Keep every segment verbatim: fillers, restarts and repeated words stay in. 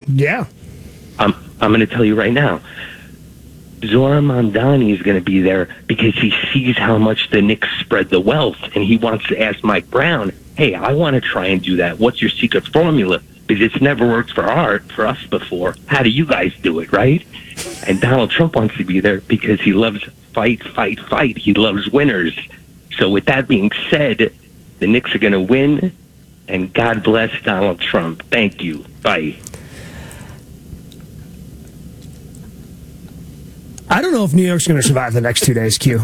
Yeah. I'm, I'm going to tell you right now. Zoran Mondani is going to be there because he sees how much the Knicks spread the wealth, and he wants to ask Mike Brown, hey, I want to try and do that. What's your secret formula? Because it's never worked for art for us before. How do you guys do it, right? And Donald Trump wants to be there because he loves fight, fight, fight. He loves winners. So with that being said, the Knicks are going to win, and God bless Donald Trump. Thank you. Bye. I don't know if New York's going to survive the next two days, Q.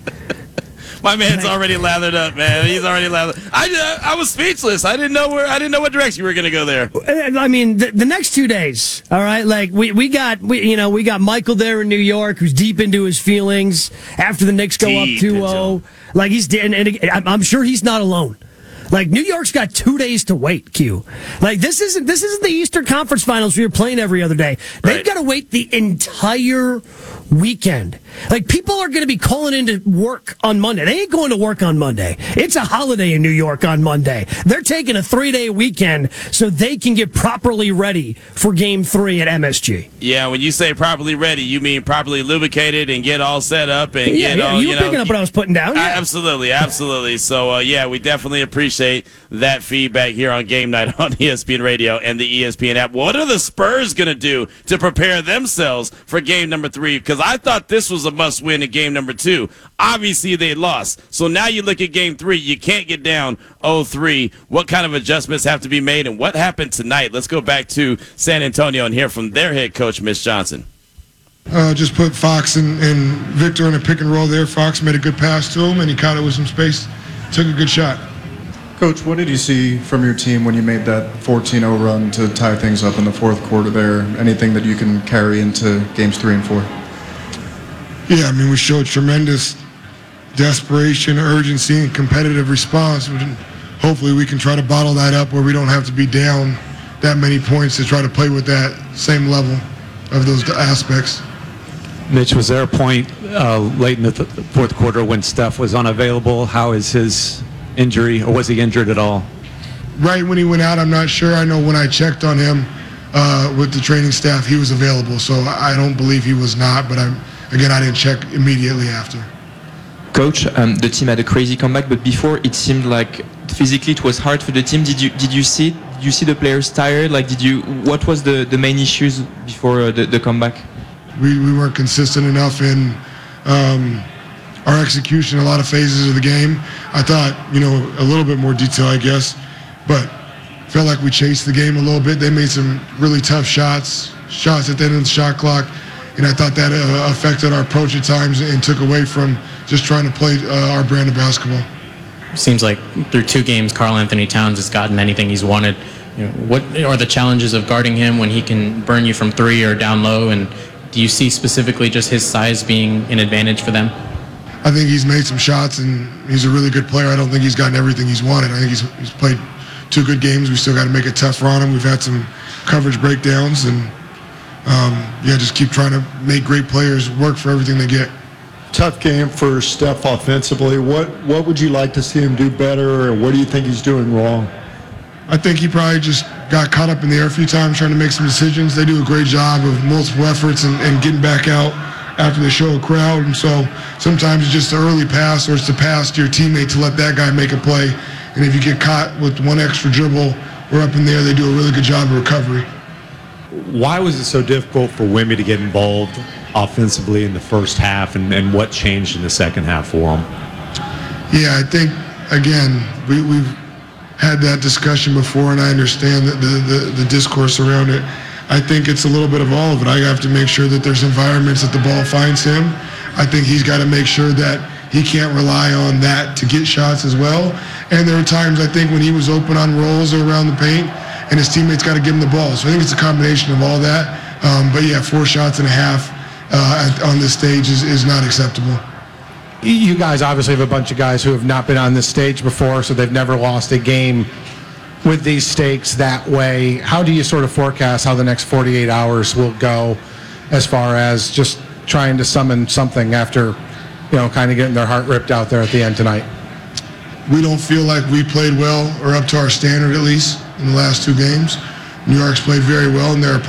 My man's already lathered up, man. He's already lathered. I, I was speechless. I didn't know where. I didn't know what direction you were going to go there. I mean, the, the next two days. All right, like we, we got we you know we got Michael there in New York, who's deep into his feelings after the Knicks go deep up two oh. Like he's and, and I'm sure he's not alone. Like New York's got two days to wait. Q. Like this isn't this isn't the Eastern Conference Finals where you're playing every other day. They've Right. got to wait the entire weekend. Like people are going to be calling into work on Monday. They ain't going to work on Monday. It's a holiday in New York on Monday. They're taking a three day weekend so they can get properly ready for Game Three at M S G. Yeah, when you say properly ready, you mean properly lubricated and get all set up and Yeah, get yeah, all you you were know. picking up what I was putting down. Uh, Yeah. Absolutely, absolutely. So, uh, yeah, we definitely appreciate that feedback here on Game Night on E S P N Radio and the E S P N app. What are the Spurs going to do to prepare themselves for game number three? Because I thought this was a must-win in game number two. Obviously, they lost. So now you look at game three. You can't get down oh three. What kind of adjustments have to be made, and what happened tonight? Let's go back to San Antonio and hear from their head coach, Mitch Johnson. Uh, just put Fox and, and Victor in a pick and roll there. Fox made a good pass to him, and he caught it with some space. Took a good shot. Coach, what did you see from your team when you made that fourteen oh run to tie things up in the fourth quarter there? Anything that you can carry into games three and four? Yeah, I mean, we showed tremendous desperation, urgency, and competitive response. Hopefully we can try to bottle that up where we don't have to be down that many points to try to play with that same level of those aspects. Mitch, was there a point uh, late in the th- fourth quarter when Steph was unavailable? How is his injury, or was he injured at all? Right when he went out, I'm not sure. I know when I checked on him uh, with the training staff, he was available. So I don't believe he was not, but I'm, again, I didn't check immediately after. Coach, um, the team had a crazy comeback, but before it seemed like physically it was hard for the team. Did you did you see it? Did you see the players tired? Like, did you? What was the, the main issues before uh, the, the comeback? We we weren't consistent enough in um, our execution. A lot of phases of the game. I thought, you know, a little bit more detail, I guess, but felt like we chased the game a little bit. They made some really tough shots, shots at the end of the shot clock, and I thought that uh, affected our approach at times and took away from just trying to play uh, our brand of basketball. Seems like through two games, Karl Anthony Towns has gotten anything he's wanted. You know, what are the challenges of guarding him when he can burn you from three or down low? And do you see specifically just his size being an advantage for them? I think he's made some shots, and he's a really good player. I don't think he's gotten everything he's wanted. I think he's, he's played two good games. We still got to make it tougher on him. We've had some coverage breakdowns, and um, yeah, just keep trying to make great players work for everything they get. Tough game for Steph offensively. What what would you like to see him do better, or what do you think he's doing wrong? I think he probably just got caught up in the air a few times trying to make some decisions. They do a great job of multiple efforts and, and getting back out after they show a crowd. And so sometimes it's just an early pass, or it's the pass to your teammate to let that guy make a play. And if you get caught with one extra dribble or up in there, they do a really good job of recovery. Why was it so difficult for Wemby to get involved offensively in the first half, and, and what changed in the second half for him? Yeah, I think, again, we, we've had that discussion before, and I understand the, the, the, the discourse around it. I think it's a little bit of all of it. I have to make sure that there's environments that the ball finds him. I think he's got to make sure that he can't rely on that to get shots as well. And there are times, I think, when he was open on rolls or around the paint, and his teammates got to give him the ball. So I think it's a combination of all that. Um, but, yeah, four shots and a half uh, at, on this stage is, is not acceptable. You guys obviously have a bunch of guys who have not been on this stage before, so they've never lost a game with these stakes that way. How do you sort of forecast how the next forty-eight hours will go as far as just trying to summon something after, you know, kind of getting their heart ripped out there at the end tonight? We don't feel like we played well, or up to our standard at least, in the last two games. New York's played very well, and they're a